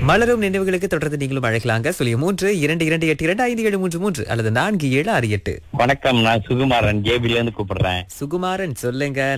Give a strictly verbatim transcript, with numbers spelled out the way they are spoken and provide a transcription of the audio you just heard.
மலரும் நினைவுகளுக்கு தொடர்ந்து நீங்களும் அழைக்கலாங்க. சொல்லிய மூன்று இரண்டு இரண்டு எட்டு இரண்டு ஐந்து ஏழு மூன்று மூன்று அல்லது நான்கு ஏழு ஆறு எட்டு. வணக்கம், நான் சுகுமாரன் ஜேபில இருந்து கூப்பிடுறேன். சுகுமாரன் சொல்லுங்க.